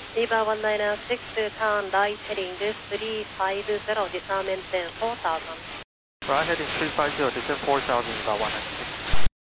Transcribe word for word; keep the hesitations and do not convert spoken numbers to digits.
Viva one nine six, turn right heading three five zero, descend maintain four thousand. Right heading three five zero, descend four thousand, Viva one nine six.